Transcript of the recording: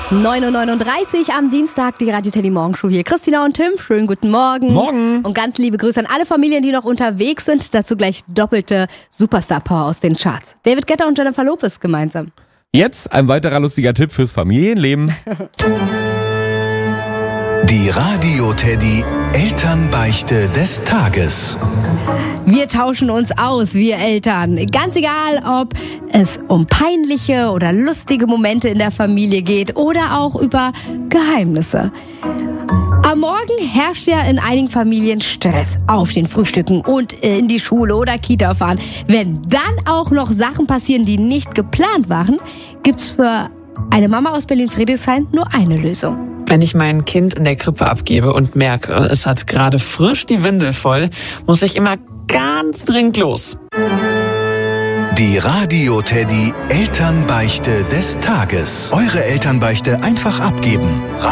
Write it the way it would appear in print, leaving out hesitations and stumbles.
9:39 Uhr am Dienstag, die Radio Teddy Morgenshow hier. Christina und Tim, schönen guten Morgen. Morgen. Und ganz liebe Grüße an alle Familien, die noch unterwegs sind. Dazu gleich doppelte Superstar-Power aus den Charts. David Guetta und Jennifer Lopez gemeinsam. Jetzt ein weiterer lustiger Tipp fürs Familienleben. Die Radio Teddy Elternbeichte des Tages. Wir tauschen uns aus, wir Eltern. Ganz egal, ob es um peinliche oder lustige Momente in der Familie geht oder auch über Geheimnisse. Am Morgen herrscht ja in einigen Familien Stress auf den Frühstücken und in die Schule oder Kita fahren. Wenn dann auch noch Sachen passieren, die nicht geplant waren, gibt's für eine Mama aus Berlin-Friedrichshain nur eine Lösung. Wenn ich mein Kind in der Krippe abgebe und merke, es hat gerade frisch die Windel voll, muss ich immer ganz dringend los. Die Radio Teddy Elternbeichte des Tages. Eure Elternbeichte einfach abgeben.